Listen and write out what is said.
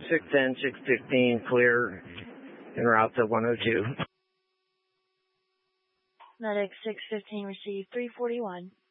610, 615, clear en route to 102. Medic 615 received 341.